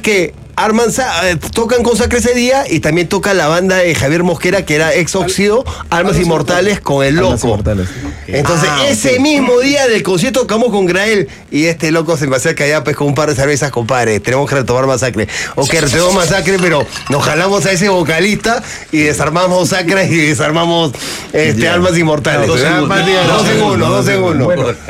que tocan con Sacre ese día y también toca la banda de Javier Mosquera, que era ex Óxido, Almas Inmortales con el Loco. Entonces, ese mismo día del concierto tocamos con Grael y este loco se me acerca allá pues con un par de cervezas, compadre. Tenemos que retomar Masacre. Ok, retomamos Masacre, pero nos jalamos a ese vocalista y desarmamos Sacre y desarmamos Almas Inmortales. 2 segundos. 2 segundos.